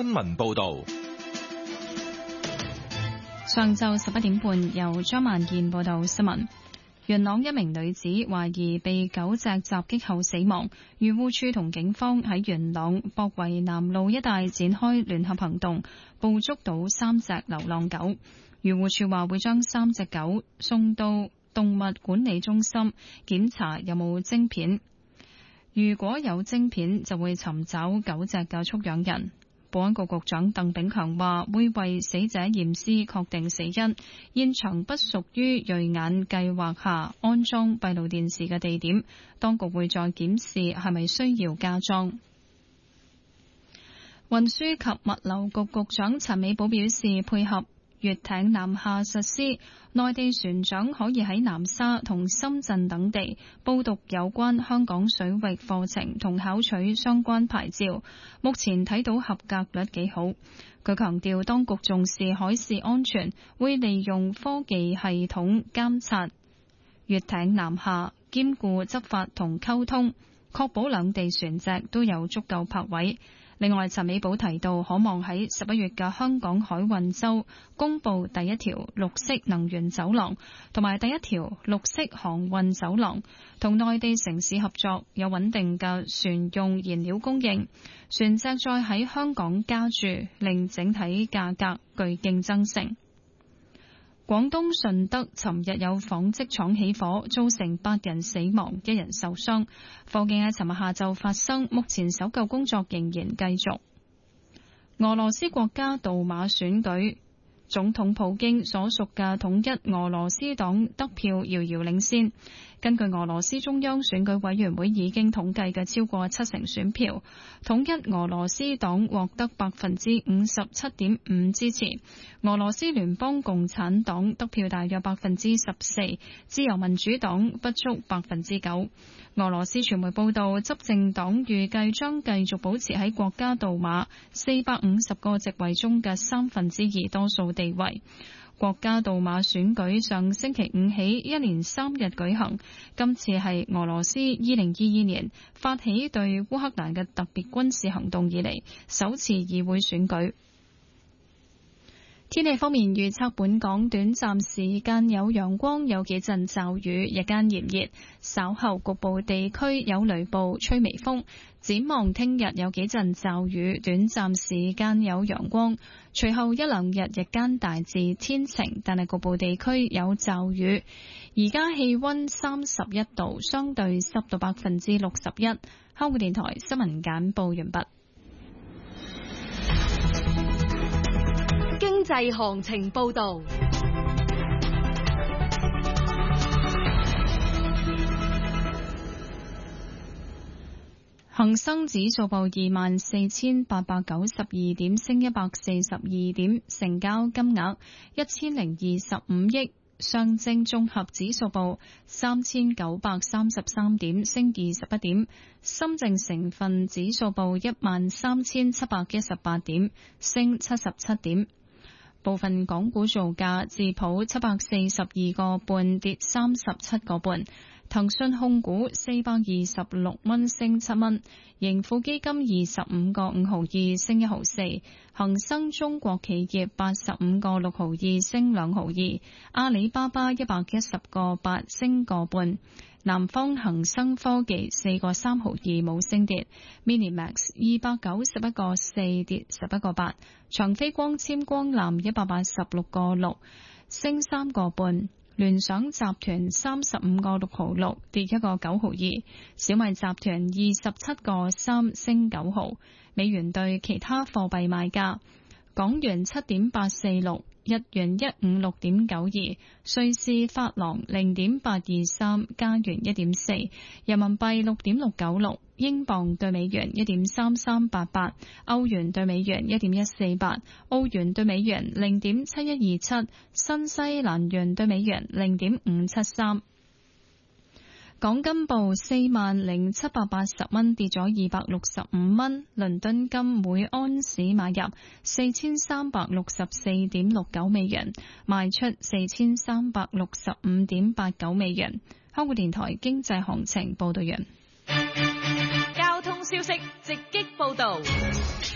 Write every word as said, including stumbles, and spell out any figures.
新聞報道。 上晝十一點半，由張萬健報道新聞。元朗一名女子懷疑被狗隻襲擊後死亡，漁護署同警方喺元朗博圍南路一帶展開聯合行動，捕捉到三隻流浪狗。漁護署話會將三隻狗送到動物管理中心檢查有冇晶片，如果有晶片就會尋找狗隻嘅畜養人。保安局局長鄧炳強話會為死者驗屍確定死因，現場不屬於銳眼計劃下安裝閉路電視嘅地點，當局會再檢視係咪需要加裝。運輸及物流局局長陳美寶表示，配合粵艇南下實施，內地船長可以喺南沙同深圳等地報讀有關香港水域課程同考取相關牌照，目前睇到合格率幾好。佢強調當局重視海事安全，會利用科技系統監察粵艇南下，兼顧執法同溝通，確保兩地船隻都有足夠泊位。另外，陳美寶提到，可望喺十一月嘅香港海運週公布第一條綠色能源走廊，同埋第一條綠色航運走廊，同內地城市合作，有穩定嘅船用燃料供應，船隻再喺香港加注，令整體價格具競爭性。廣東順德尋日有紡織廠起火，造成八人死亡，一人受傷。火警喺尋日下晝發生，目前搜救工作仍然繼續。俄羅斯國家杜馬選舉，總統普京所屬嘅統一俄羅斯黨得票遙遙領先。根據俄羅斯中央選舉委員會已經統計嘅超過七成選票，統一俄羅斯黨獲得百分之五十七點五支持，俄羅斯聯邦共產黨得票大約百分之十四，自由民主黨不足百分之九。俄羅斯傳媒報道，執政黨預計將繼續保持喺國家杜馬四百五十個席位中嘅三分之二多數地位。國家杜馬選舉上星期五起一連三日舉行，今次係俄羅斯二零二二年發起對烏克蘭嘅特別軍事行動以嚟首次議會選舉。天氣方面預測，本港短暫時間有陽光，有幾陣驟雨，日間炎熱，稍後局部地區有雷暴，吹微風。展望聽日有幾陣驟雨，短暫時間有陽光，隨後一兩日日間大致天晴，但係局部地區有驟雨。而家氣溫三十一度，相對濕度百分之六十一。香港電台新聞簡報完畢。 經濟行情報道。 恒生指數報二萬四千八百九十二點，升一百四十二點，成交金額一千零二十五億。上證綜合指數報三千九百三十三點，升二十一點。深證成分指數報一萬三千七百一十八點，升七十七點。部分港股造價，智普七百四十二個半跌三十七個半，騰訊控股四百二十六蚊升七蚊，盈富基金二十五個五毫二升一毫四，恒生中國企業八十五個六毫二升兩毫二，阿里巴巴一百一十個八升個半。南方恒生科技四個三毫二冇升跌 ，Minimax 二百九十一個四跌十一個八，長飛光纖光纜一百八十六個六升三個半，聯想集團三十五個六毫六跌一個九毫二，小米集團二十七個三升九毫，美元對其他貨幣賣價。港元七點八四六，日元一五六點九二，瑞士法郎零點八二三，加元一點四，人民幣六點六九六，英鎊對美元一點三三八八，歐元對美元一點一四八，澳元對美元零點七一二七，新西蘭元對美元零點五七三。港金報四萬零七百八十蚊，跌咗二百六十五蚊。倫敦金每安士買入四千三百六十四點六九美元，賣出四千三百六十五點八九美元。香港電台經濟行情報道完。 交通消息直擊報道。